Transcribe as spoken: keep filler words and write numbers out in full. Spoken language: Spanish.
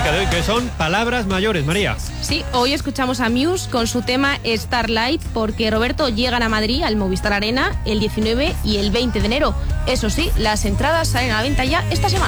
música de hoy, que son palabras mayores, María. Sí, hoy escuchamos a Muse con su tema Starlight, porque Roberto llegan a Madrid, al Movistar Arena, el diecinueve y el veinte de enero. Eso sí, las entradas salen a la venta ya esta semana.